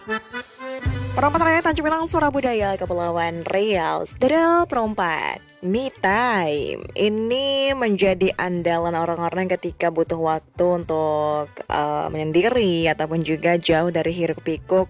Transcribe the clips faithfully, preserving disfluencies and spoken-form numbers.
Perempat Raya Tanjung Pinang, Surabaya, Kepulauan Riau. Saudara perempat, me time ini menjadi andalan orang-orang ketika butuh waktu untuk eh, menyendiri ataupun juga jauh dari hiruk pikuk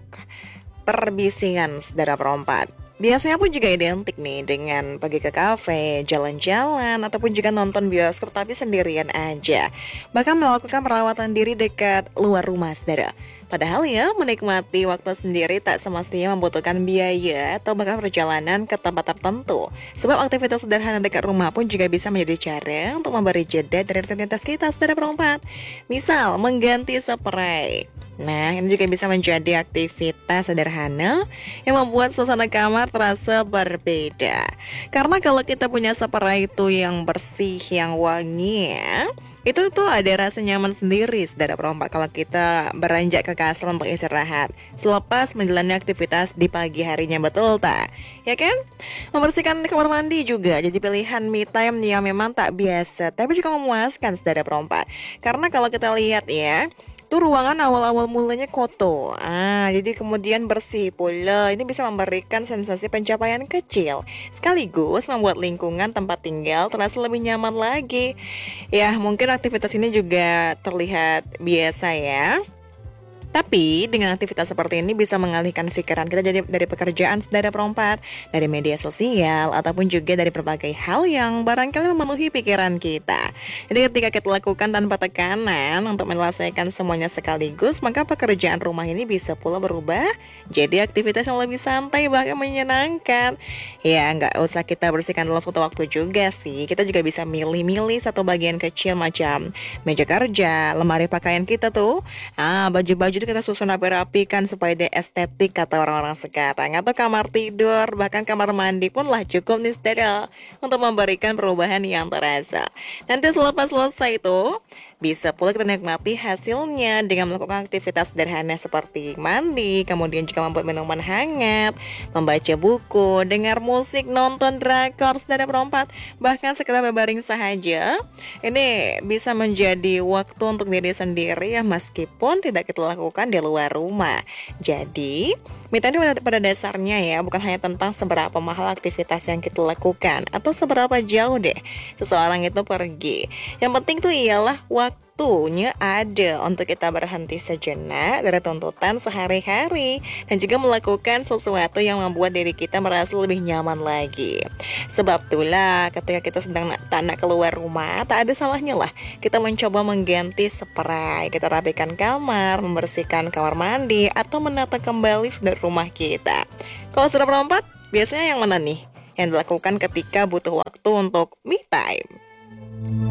perbisingan saudara perempat. Biasanya pun juga identik nih dengan pergi ke kafe, jalan-jalan, ataupun juga nonton bioskop tapi sendirian aja. Bahkan melakukan perawatan diri dekat luar rumah saudara. Padahal ya, menikmati waktu sendiri tak semestinya membutuhkan biaya atau bahkan perjalanan ke tempat tertentu. Sebab aktivitas sederhana dekat rumah pun juga bisa menjadi cara untuk memberi jeda dari rutinitas kita saudara perempat. Misal, mengganti spray. Nah, ini juga bisa menjadi aktivitas sederhana yang membuat suasana kamar terasa berbeda. Karena kalau kita punya spray itu yang bersih, yang wangi ya, itu tuh ada rasa nyaman sendiri saudara perempat kalau kita beranjak ke kasur untuk istirahat selepas menjalani aktivitas di pagi harinya, betul tak? Ya kan? Membersihkan kamar mandi juga jadi pilihan me time yang memang tak biasa tapi juga memuaskan saudara perempat. Karena kalau kita lihat ya, tuh ruangan awal-awal mulanya kotor. Ah, jadi kemudian bersih pula. Ini bisa memberikan sensasi pencapaian kecil, sekaligus membuat lingkungan tempat tinggal terasa lebih nyaman lagi. Ya, mungkin aktivitas ini juga terlihat biasa ya. Tapi dengan aktivitas seperti ini bisa mengalihkan pikiran kita jadi dari pekerjaan saudara perempat, dari media sosial, ataupun juga dari berbagai hal yang barangkali memenuhi pikiran kita. Jadi ketika kita lakukan tanpa tekanan untuk menyelesaikan semuanya sekaligus, maka pekerjaan rumah ini bisa pula berubah jadi aktivitas yang lebih santai bahkan menyenangkan. Ya nggak usah kita bersihkan dalam satu waktu juga sih. Kita juga bisa milih-milih satu bagian kecil macam meja kerja, lemari pakaian kita tuh, ah baju-baju itu kita susun rapi-rapi kan supaya dia estetik kata orang-orang sekarang. Atau kamar tidur, bahkan kamar mandi pun lah cukup nih saudara untuk memberikan perubahan yang terasa. Nanti selepas selesai itu bisa pula kita nikmati hasilnya dengan melakukan aktivitas sederhana seperti mandi, kemudian juga membuat minuman hangat, membaca buku, dengar musik, nonton drakor, saudara perempat, bahkan sekedar berbaring sahaja. Ini bisa menjadi waktu untuk diri sendiri ya meskipun tidak kita lakukan di luar rumah. Jadi me time itu pada dasarnya ya bukan hanya tentang seberapa mahal aktivitas yang kita lakukan atau seberapa jauh deh seseorang itu pergi. Yang penting tuh ialah waktunya ada untuk kita berhenti sejenak dari tuntutan sehari-hari dan juga melakukan sesuatu yang membuat diri kita merasa lebih nyaman lagi. Sebab itulah ketika kita sedang nak- tak nak keluar rumah, tak ada salahnya lah kita mencoba mengganti spray, kita rapikan kamar, membersihkan kamar mandi atau menata kembali sudut rumah kita. Kalau sudah perempat, biasanya yang mana nih yang dilakukan ketika butuh waktu untuk me time?